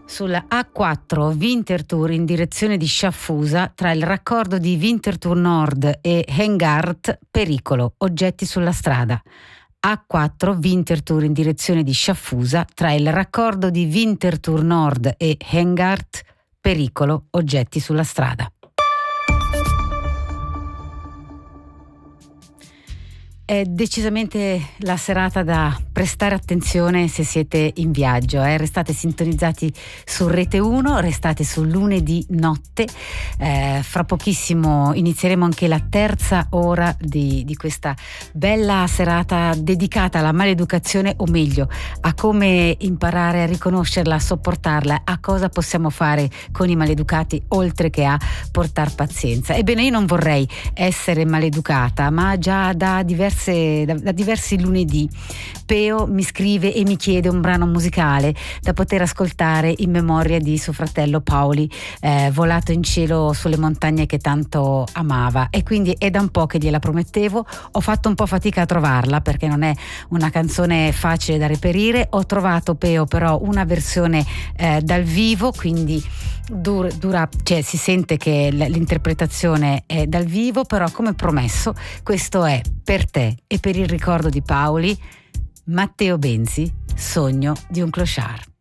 Sulla A4 Winterthur in direzione di Sciaffusa, tra il raccordo di Winterthur Nord e Hengart, pericolo, oggetti sulla strada. A4 Winterthur in direzione di Sciaffusa, tra il raccordo di Winterthur Nord e Hengart, pericolo, oggetti sulla strada. È decisamente la serata da prestare attenzione se siete in viaggio. Restate sintonizzati su Rete 1, restate su lunedì notte. Fra pochissimo inizieremo anche la terza ora di questa bella serata dedicata alla maleducazione, o meglio, a come imparare a riconoscerla, a sopportarla, a cosa possiamo fare con i maleducati oltre che a portar pazienza. Ebbene, io non vorrei essere maleducata, ma già da diversi lunedì Peo mi scrive e mi chiede un brano musicale da poter ascoltare in memoria di suo fratello Paoli, volato in cielo sulle montagne che tanto amava, e quindi è da un po' che gliela promettevo. Ho fatto un po' fatica a trovarla perché non è una canzone facile da reperire. Ho trovato, Peo, però una versione dal vivo, quindi cioè si sente che l'interpretazione è dal vivo, però come promesso questo è per te e per il ricordo di Paoli, Matteo Benzi, Sogno di un clochard.